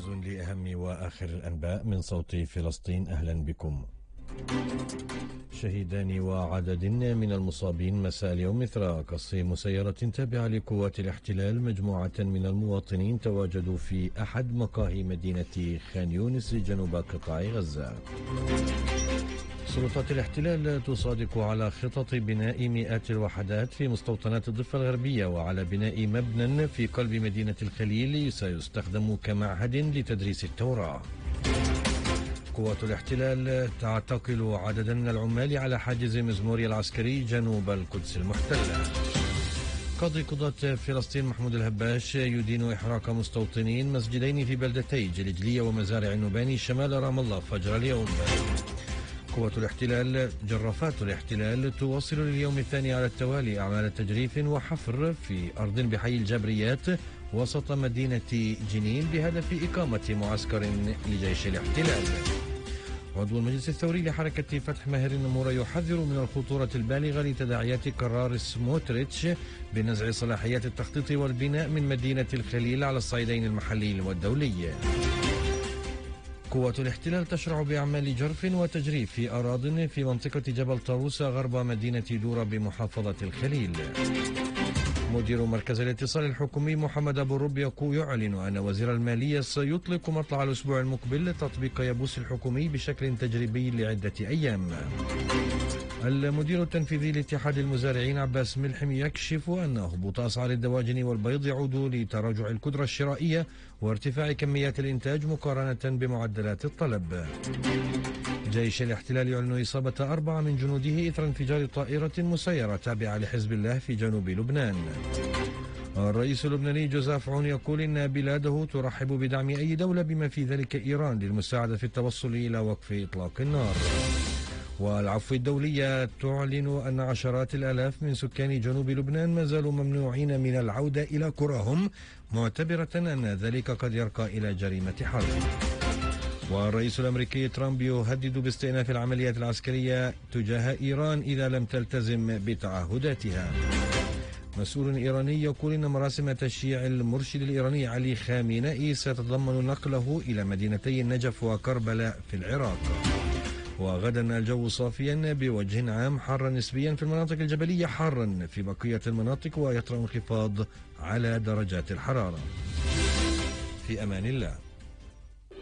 موجز لأهم وآخر الأنباء من صوت فلسطين. أهلا بكم. شهيدان وعدد من المصابين مساء اليوم إثر قصف مسيرة تابعة لقوات الاحتلال. مجموعة من المواطنين تواجدوا في أحد مقاهي مدينة خان يونس جنوب قطاع غزة. سلطات الاحتلال تصادق على خطط بناء مئات الوحدات في مستوطنات الضفة الغربية وعلى بناء مبنى في قلب مدينة الخليل سيستخدم كمعهد لتدريس التوراة. قوات الاحتلال تعتقل عددا من العمال على حاجز مزموري العسكري جنوب القدس المحتلة. قاضي قضاة فلسطين محمود الهباش يدين إحراق مستوطنين مسجدين في بلدتي جلجلية ومزارع النباني شمال رام الله فجر اليوم. جرافات الاحتلال تواصل لليوم الثاني على التوالي أعمال تجريف وحفر في أرض بحي الجبريات وسط مدينة جنين بهدف إقامة معسكر لجيش الاحتلال. عضو المجلس الثوري لحركة فتح ماهر النمور يحذر من الخطورة البالغة لتداعيات قرار سموتريتش بنزع صلاحيات التخطيط والبناء من مدينة الخليل على الصعيدين المحلي والدولي. قوات الاحتلال تشرع بأعمال جرف وتجريف في أراضٍ في منطقة جبل طاووس غرب مدينة دورة بمحافظة الخليل. مدير مركز الاتصال الحكومي محمد أبو الرب يعلن أن وزير المالية سيطلق مطلع الأسبوع المقبل تطبيق يبوس الحكومي بشكل تجريبي لعدة أيام. المدير التنفيذي لاتحاد المزارعين عباس ملحم يكشف أن هبوط أسعار الدواجن والبيض يعود لتراجع القدرة الشرائية وارتفاع كميات الإنتاج مقارنة بمعدلات الطلب. جيش الاحتلال يعلن إصابة 4 من جنوده إثر انفجار طائرة مسيرة تابعة لحزب الله في جنوب لبنان. الرئيس اللبناني جوزيف عون يقول إن بلاده ترحب بدعم أي دولة بما في ذلك إيران للمساعدة في التوصل إلى وقف إطلاق النار. والعفو الدولية تعلن أن عشرات الآلاف من سكان جنوب لبنان ما زالوا ممنوعين من العودة إلى قراهم معتبرة أن ذلك قد يرقى إلى جريمة حرب. والرئيس الأمريكي ترامب يهدد باستئناف العمليات العسكرية تجاه إيران إذا لم تلتزم بتعهداتها. مسؤول إيراني يقول إن مراسم تشييع المرشد الإيراني علي خامنئي ستتضمن نقله إلى مدينتي النجف وكربلاء في العراق. وغدا الجو صافيا بوجه عام، حارا نسبيا في المناطق الجبلية، حارا في بقية المناطق، ويطرأ انخفاض على درجات الحرارة. في أمان الله.